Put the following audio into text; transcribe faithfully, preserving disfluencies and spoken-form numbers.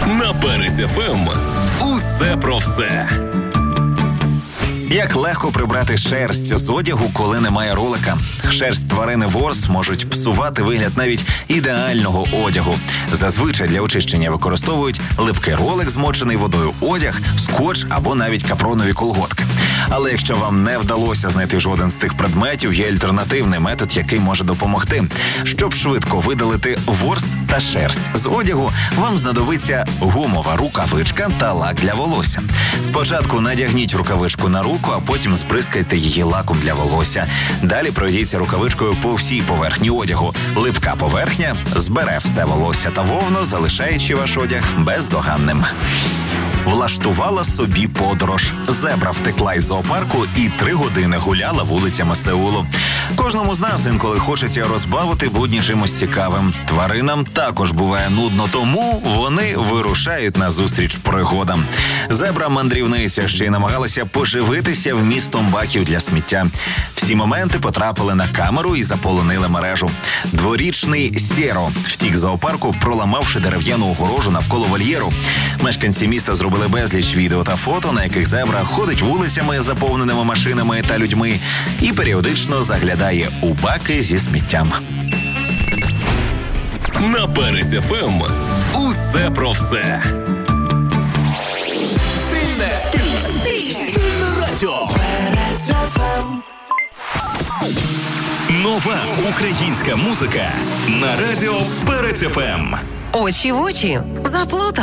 На Перець еф ем усе про все. Як легко прибрати шерсть з одягу, коли немає ролика. Шерсть тварини ворс можуть псувати вигляд навіть ідеального одягу. Зазвичай для очищення використовують липкий ролик, змочений водою одяг, скотч або навіть капронові колготки. Але якщо вам не вдалося знайти жоден з цих предметів, є альтернативний метод, який може допомогти. Щоб швидко видалити ворс та шерсть з одягу, вам знадобиться гумова рукавичка та лак для волосся. Спочатку надягніть рукавичку на руку, а потім збризкайте її лаком для волосся. Далі пройдіться рукавичкою по всій поверхні одягу. Липка поверхня збере все волосся та вовну, залишаючи ваш одяг бездоганним. Влаштувала собі подорож. Зебра втекла із зоопарку і три години гуляла вулицями Сеулу. Кожному з нас інколи хочеться розбавити будні чимось цікавим. Тваринам також буває нудно, тому вони вирушають на зустріч пригодам. Зебра-мандрівниця ще й намагалася поживитися вмістом баків для сміття. Всі моменти потрапили на камеру і заполонили мережу. Дворічний Сєро втік з зоопарку, проламавши дерев'яну огорожу навколо вольєру. Мешканці міста зробили безліч відео та фото, на яких зебра ходить вулицями, заповненими машинами та людьми, і періодично заглядає у баки зі сміттям. На Перець еф ем усе про все. Стильне, стильне, стильне радіо. Перець еф ем. Нова українська музика на радіо Перець еф ем. Очі в очі заплутав.